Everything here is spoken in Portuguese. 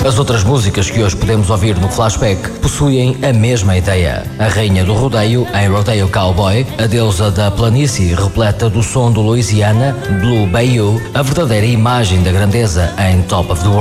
As outras músicas que hoje podemos ouvir no Flashback possuem a mesma ideia. A rainha do rodeio, em Rodeo Cowboy, a deusa da planície repleta do som do Louisiana, Blue Bayou, a verdadeira imagem da grandeza em Top of the World.